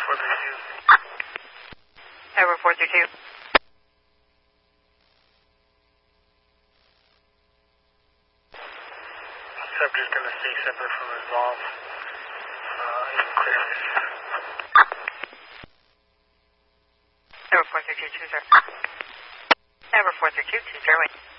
Tower 432. Subject going to stay separate from involved. Clear. Tower 432, 20. Tower 432, 20.